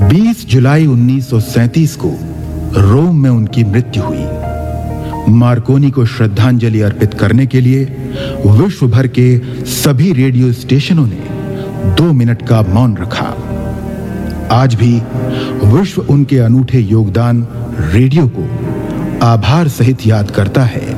20 जुलाई 1937 को रोम में उनकी मृत्यु हुई। मार्कोनी को श्रद्धांजलि अर्पित करने के लिए विश्व भर के सभी रेडियो स्टेशनों ने 2 मिनट का मौन रखा। आज भी विश्व उनके अनूठे योगदान रेडियो को आभार सहित याद करता है।